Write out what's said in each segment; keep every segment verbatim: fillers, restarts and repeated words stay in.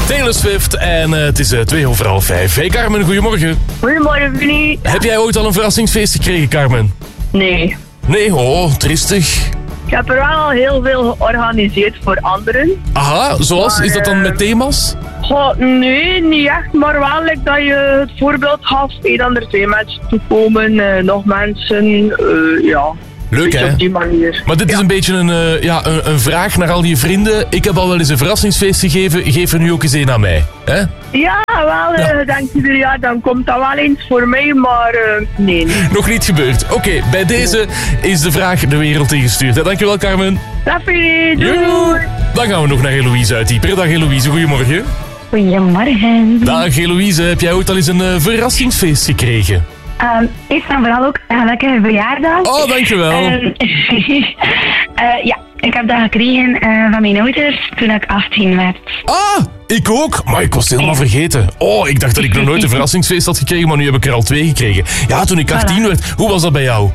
Taylor Swift en uh, het is uh, twee over half vijf. Hey Carmen, goedemorgen. Goedemorgen, Vinnie. Heb jij ooit al een verrassingsfeest gekregen, Carmen? Nee. Nee, oh, tristig. Ik heb er wel al heel veel georganiseerd voor anderen. Aha, zoals? Maar, is dat dan met thema's? Goh, nee, niet echt, maar wel like, dat je het voorbeeld gaf. Hey, dan er twee mensen toekomen, uh, nog mensen, uh, ja. Leuk, dus hè? op die manier. Maar dit is ja. een beetje een, uh, ja, een, een vraag naar al je vrienden. Ik heb al wel eens een verrassingsfeest gegeven, geef er nu ook eens een aan mij. Hè? Ja, wel, Ja. uh, denk ieder jaar, dan komt dat wel eens voor mij, maar uh, nee. nee. Nog niet gebeurd. Oké, okay, bij deze is de vraag de wereld ingestuurd. Ja, dankjewel, Carmen. Dag, Vinnie. Doei. Joe. Dan gaan we nog naar Heloïse uit Ieper. Dag Heloïse, goedemorgen. Goedemorgen. Dag Heloïse, heb jij ooit al eens een uh, verrassingsfeest gekregen? Um, eerst en vooral ook een gelukkige verjaardag. Oh, dankjewel. Um, uh, ja, ik heb dat gekregen uh, van mijn ouders toen ik achttien werd. Ah, ik ook. Maar ik was het helemaal vergeten. Oh, ik dacht dat ik nog nooit een verrassingsfeest had gekregen, maar nu heb ik er al twee gekregen. Ja, toen ik achttien Voilà. werd. Hoe was dat bij jou?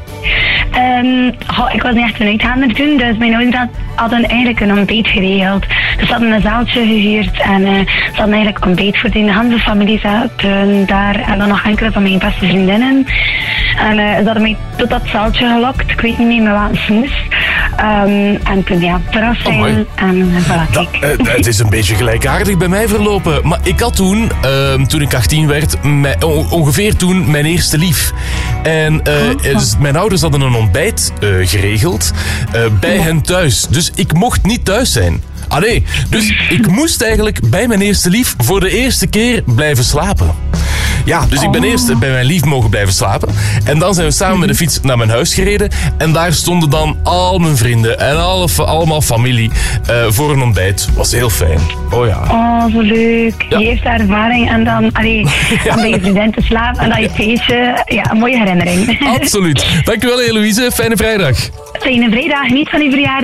Um, goh, ik was niet echt een uitgaander toen, dus mijn ouders had- hadden eigenlijk een ontbijt geregeld. Dus ze hadden een zaaltje gehuurd en uh, ze hadden eigenlijk ontbijt voor de hele familie zaten daar en dan nog enkele van mijn beste vriendinnen. En uh, ze hadden mij tot dat zaaltje gelokt, ik weet niet meer met wat een smoes. Um, en toen ja, verrassing Amai. en voilà, Dat, kijk. eh, het is een beetje gelijkaardig bij mij verlopen. Maar ik had toen, eh, toen ik achttien werd, mijn- on- ongeveer toen mijn eerste lief. En eh, Oh. dus mijn ouders hadden een ontbijt eh, geregeld eh, bij hen thuis. Dus ik mocht niet thuis zijn. Ah nee, dus ik moest eigenlijk bij mijn eerste lief voor de eerste keer blijven slapen. Ja, dus ik ben eerst bij mijn lief mogen blijven slapen. En dan zijn we samen met de fiets naar mijn huis gereden. En daar stonden dan al mijn vrienden en alle, allemaal familie eh, voor een ontbijt. Was heel fijn. Oh ja. Oh, zo leuk. Ja. Je eerste ervaring en dan, allee, dan bij je vriendin te slapen en dan je feestje. Ja, een mooie herinnering. Absoluut. Dankjewel Eloïse. Fijne vrijdag. Fijne vrijdag, niet van die verjaardag.